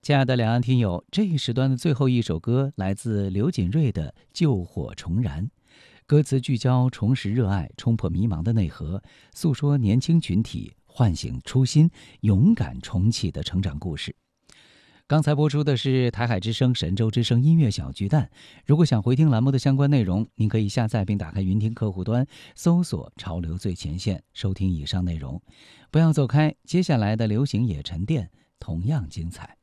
亲爱的两岸听友，这一时段的最后一首歌来自刘锦瑞的《救火重燃》，歌词聚焦重拾热爱、冲破迷茫的内核，诉说年轻群体唤醒初心、勇敢重启的成长故事。刚才播出的是台海之声、神州之声音乐小巨蛋。如果想回听栏目的相关内容，您可以下载并打开云听客户端，搜索潮流最前线，收听以上内容。不要走开，接下来的流行也沉淀同样精彩。